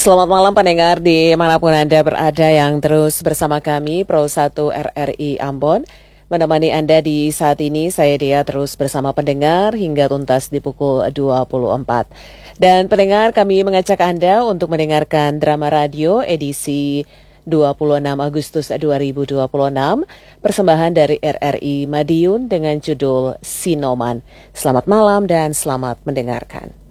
Selamat malam pendengar dimanapun Anda berada yang terus bersama kami Pro 1 RRI Ambon. Menemani Anda di saat ini saya Dea terus bersama pendengar hingga tuntas di pukul 24. Dan pendengar kami mengajak Anda untuk mendengarkan drama radio edisi 26 Agustus 2026 persembahan dari RRI Madiun dengan judul Sinoman. Selamat malam dan selamat mendengarkan.